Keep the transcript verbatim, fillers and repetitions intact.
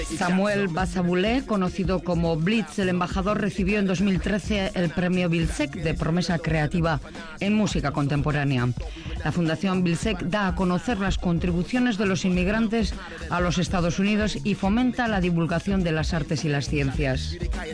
Samuel Basaboulé, conocido como Blitz, el embajador, recibió en dos mil trece el premio Bilsec de promesa creativa en música contemporánea. La Fundación Bilsec da a conocer las contribuciones de los inmigrantes a los Estados Unidos y fomenta la divulgación de las artes y las ciencias.